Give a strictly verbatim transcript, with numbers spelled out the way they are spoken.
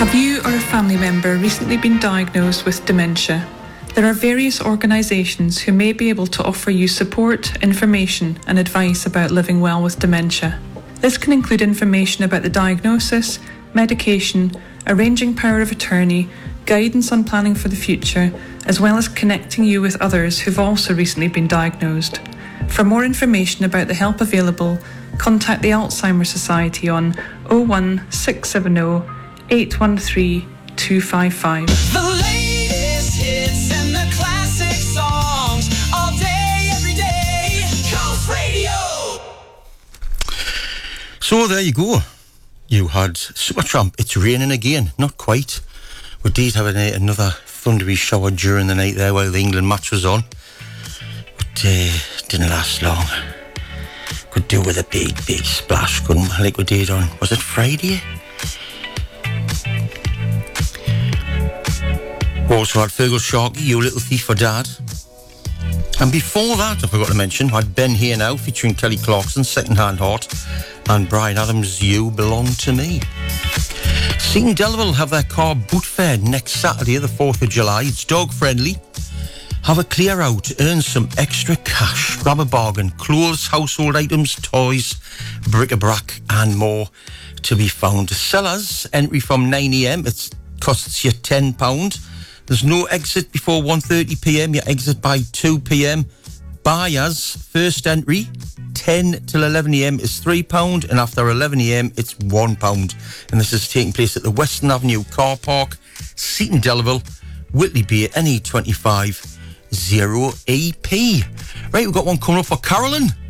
Have you or a family member recently been diagnosed with dementia? There are various organisations who may be able to offer you support, information and advice about living well with dementia. This can include information about the diagnosis, medication, arranging power of attorney, guidance on planning for the future, as well as connecting you with others who've also recently been diagnosed. For more information about the help available, contact the Alzheimer's Society on oh one six seven oh, eight one three, two five five. The latest hits and the classic songs all day, every day. Coast Radio. So there you go. You had Supertramp. It's raining again. Not quite. We did have a, another thundery shower during the night there while the England match was on. But uh, didn't last long. Could do with a big, big splash, couldn't we? Like we did on, was it Friday? Also had Fergal Sharkey, You Little Thief for Dad. And before that, I forgot to mention, I had Ben Here Now featuring Kelly Clarkson, Second Hand Heart, and Bryan Adams, You Belong to Me. Seton Delaval have their car boot fair next Saturday, the fourth of July. It's dog friendly. Have a clear out, earn some extra cash, grab a bargain, clothes, household items, toys, bric-a-brac and more to be found. Sellers, entry from nine a.m, it costs you ten pounds. There's no exit before one thirty p.m, you exit by two p.m. Buyers, first entry, ten till eleven a.m. is three pounds, and after eleven a.m. it's one pound. And this is taking place at the Western Avenue Car Park, Seton Delaval, Whitley Bay, N E twenty-five zero E P. Right, we've got one coming up for Carolyn.